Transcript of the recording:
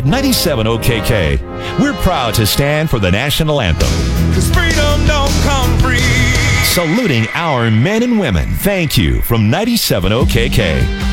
At 97 OKK, we're proud to stand for the national anthem. 'Cause freedom don't come free. Saluting our men and women. Thank you from 97 OKK.